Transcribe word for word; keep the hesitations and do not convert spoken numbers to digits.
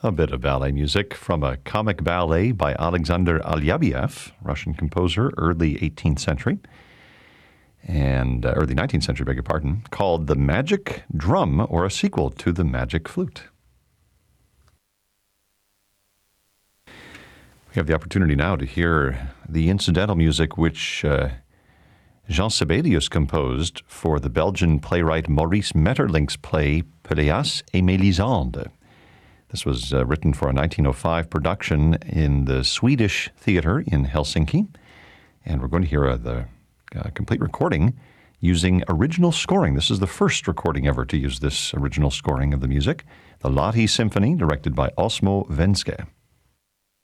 A bit of ballet music from a comic ballet by Alexander Alyabiev, Russian composer, early eighteenth century, and uh, early nineteenth century, beg your pardon, called The Magic Drum, or a sequel to The Magic Flute. We have the opportunity now to hear the incidental music which uh, Jean Sibelius composed for the Belgian playwright Maurice Maeterlinck's play Pelléas et Mélisande. This was uh, written for a nineteen oh five production in the Swedish Theatre in Helsinki. And we're going to hear uh, the uh, complete recording using original scoring. This is the first recording ever to use this original scoring of the music. The Lahti Symphony, directed by Osmo Venske.